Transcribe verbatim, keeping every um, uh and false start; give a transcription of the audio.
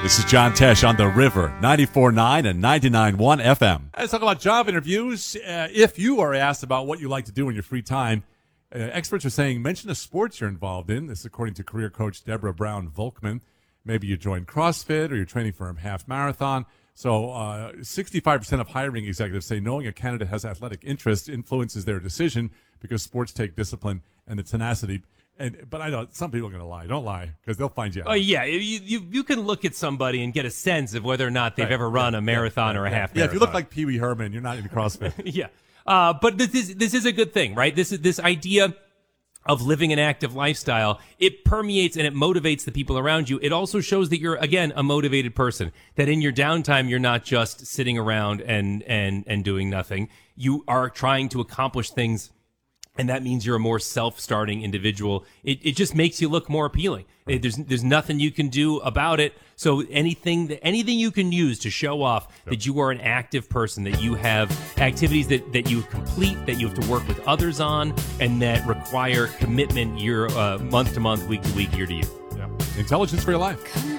This is John Tesh on The River, ninety-four point nine and ninety-nine point one F M. Let's talk about job interviews. Uh, if you are asked about what you like to do in your free time, uh, experts are saying mention the sports you're involved in. This is according to career coach Deborah Brown-Volkman. Maybe you join CrossFit or you're training for a half marathon. So uh, sixty-five percent of hiring executives say knowing a candidate has athletic interest influences their decision because sports take discipline and the tenacity. And, but I know some people are going to lie. Don't lie, because they'll find you out. Oh, yeah. You, you you can look at somebody and get a sense of whether or not they've right. ever run yeah. a marathon yeah. or a yeah. half yeah, marathon. if you look like Pee Wee Herman, you're not into CrossFit. yeah. Uh, but this is, this is a good thing, right? This is this idea of living an active lifestyle. It permeates and it motivates the people around you. It also shows that you're, again, a motivated person, that in your downtime, you're not just sitting around and, and, and doing nothing. You are trying to accomplish things. And that means you're a more self-starting individual. It it just makes you look more appealing. It, there's there's nothing you can do about it. So anything that anything you can use to show off yep. that you are an active person, that you have activities that, that you complete, that you have to work with others on, and that require commitment year uh, month to month, week to week, year to year. Yeah. Intelligence for your life.